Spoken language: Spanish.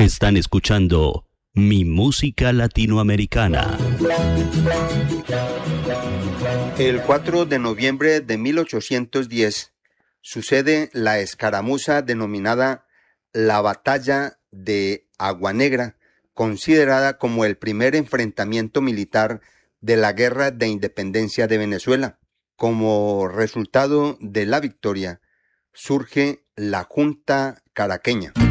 Están escuchando Mi Música Latinoamericana. El 4 de noviembre de 1810 sucede la escaramuza denominada la Batalla de Agua Negra, considerada como el primer enfrentamiento militar de la Guerra de Independencia de Venezuela. Como resultado de la victoria, surge la Junta Caraqueña.